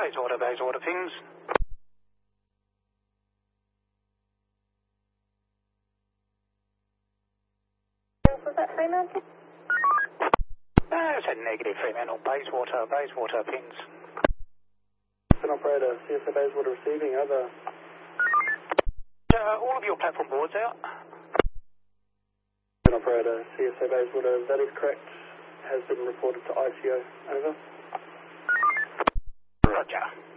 Bayswater pins. Was that Fremantle? It's a negative Fremantle. Bayswater pins. Operator, CSA Bayswater receiving, over. All of your platform boards out. Operator, CSA Bayswater, that is correct. Has been reported to ICO, over. Roger.